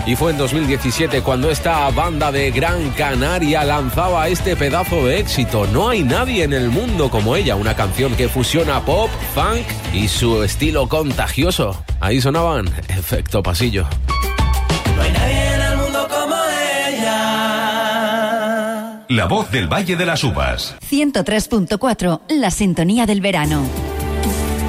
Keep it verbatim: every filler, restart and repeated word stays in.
Y fue en dos mil diecisiete cuando esta banda de Gran Canaria lanzaba este pedazo de éxito. No hay nadie en el mundo como ella, una canción que fusiona pop, funk y su estilo contagioso. Ahí sonaban Efecto Pasillo. No hay nadie en el mundo como ella. La voz del Valle de las Uvas. ciento tres punto cuatro, la sintonía del verano.